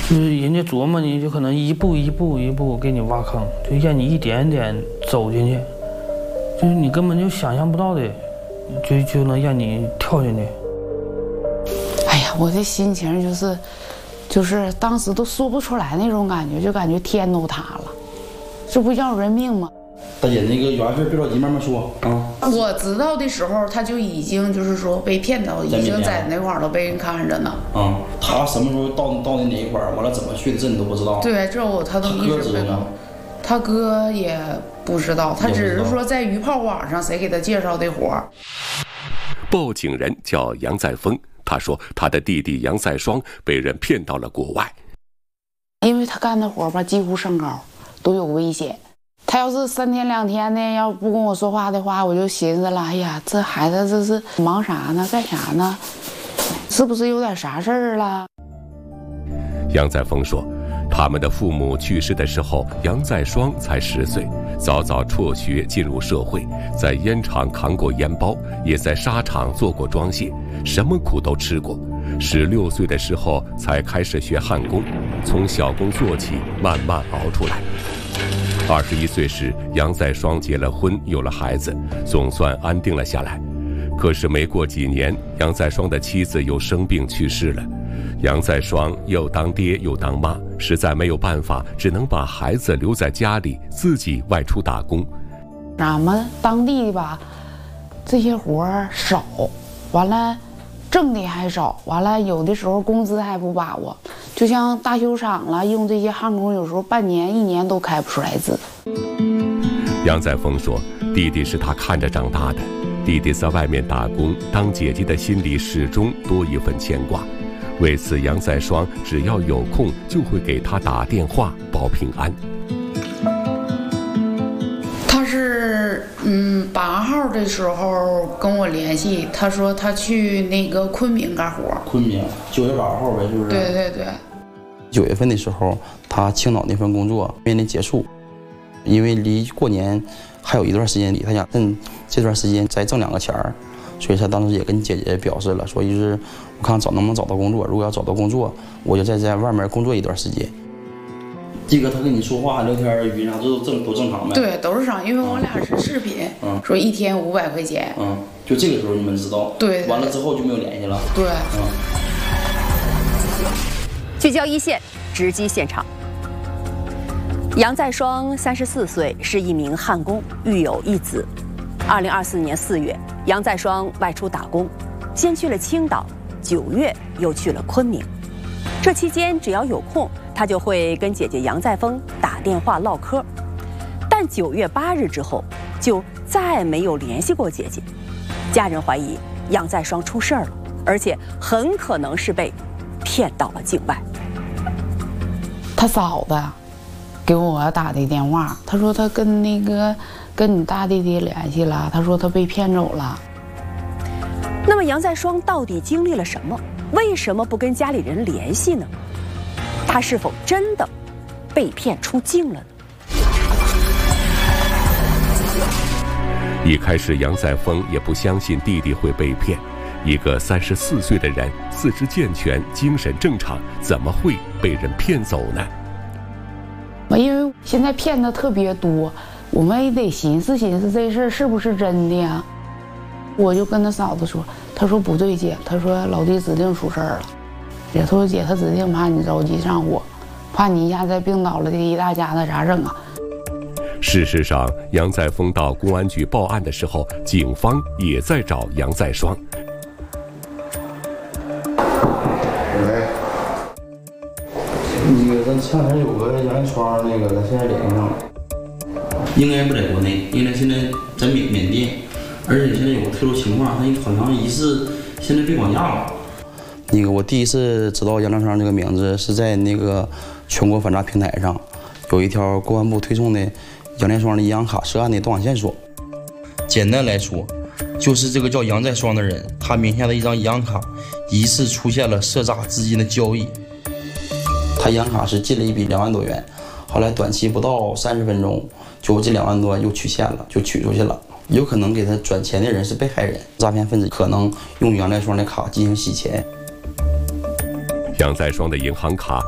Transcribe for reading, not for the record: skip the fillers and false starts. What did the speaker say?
就是人家琢磨你，就可能一步一步一步给你挖坑，就让你一点点走进去，就是你根本就想象不到的，就能让你跳进去。 哎呀，我的心情就是当时都说不出来那种感觉，就感觉天都塌了，这不要人命吗？ 大姐，那个有啥事别着急，慢慢说啊。 我知道的时候，他就已经就是说被骗到，已经在那块儿都被人看着呢。 啊，他什么时候到的哪一块儿？完了怎么去的，这你都不知道。 对，这他都一直没有。他哥也不知道，他只是说在鱼炮网上谁给他介绍的活儿。 报警人叫杨在峰，他说他的弟弟杨在双被人骗到了国外， 因为他干的活吧几乎升高，都有危险。他要是3天2天的要不跟我说话的话，我就寻思了，哎呀，这孩子这是忙啥呢，干啥呢？是不是有点啥事儿了？ 杨在峰说，他们的父母去世的时候，杨在双才10岁，早早辍学进入社会，在烟厂扛过烟包，也在纱厂做过装卸，什么苦都吃过。16岁的时候才开始学焊工，从小工做起，慢慢熬出来。21岁时，杨在双结了婚，有了孩子，总算安定了下来。可是没过几年，杨在双的妻子又生病去世了。杨在双又当爹又当妈，实在没有办法，只能把孩子留在家里，自己外出打工。 俺们当地吧，这些活儿少，完了挣的还少，完了有的时候工资还不把握。就像大修厂了，用这些焊工，有时候半年1年都开不出来字。 杨在峰说，弟弟是他看着长大的，弟弟在外面打工，当姐姐的心里始终多一份牵挂。为此，杨在双只要有空就会给他打电话报平安。 他是8号的时候跟我联系，他说他去那个昆明干活。 昆明9月8号呗，是不是？ 对对对。 9月份的时候，他青岛那份工作面临结束，因为离过年还有一段时间，他想趁这段时间再挣2个钱儿，所以他当时也跟姐姐表示了，说就是我看能不能找到工作，如果要找到工作，我就在外面工作一段时间。这个他跟你说话聊天语音啥都正常呗？ 对，都是正常，因为我俩是视频，说1天500块钱。 就这个时候你们知道？ 对。 完了之后就没有联系了。 对。 聚焦一线，直击现场。杨在双34岁，是一名焊工，育有1子。2024年4月，杨在双外出打工，先去了青岛，9月又去了昆明。这期间只要有空，他就会跟姐姐杨在峰打电话唠嗑。但9月8日之后，就再没有联系过姐姐。家人怀疑杨在双出事儿了，而且很可能是被骗到了境外。 他嫂子给我打的电话，他说他跟你大弟弟联系了，他说他被骗走了。 那么杨在双到底经历了什么？为什么不跟家里人联系呢？他是否真的被骗出境了呢？ 一开始，杨在峰也不相信弟弟会被骗。一个34岁的人，四肢健全，精神正常，怎么会被人骗走呢？ 因为现在骗的特别多，我们也得寻思寻思这事儿是不是真的呀。我就跟他嫂子说，他说不对姐，他说老弟指定出事儿了。他说姐，他指定怕你着急上火，怕你一下再病倒了，这一大家子咋整啊？ 事实上，杨在峰到公安局报案的时候，警方也在找杨在双。 那个咱前两天有个杨在双，那个咱现在联系上了。应该不在国内，应该现在在缅甸，而且现在有个特殊情况，他好像疑似现在被绑架了。那个我第一次知道杨在双这个名字是在那个全国反诈平台上，有一条公安部推送的杨在双的银行卡涉案的动案线索。简单来说，就是这个叫杨在双的人，他名下的一张银行卡疑似出现了涉诈资金的交易。他银行卡是进了一笔2万多元，后来短期不到30分钟，就这2万多又取现了，就取出去了。有可能给他转钱的人是被害人，诈骗分子可能用杨在双的卡进行洗钱。 杨在双的银行卡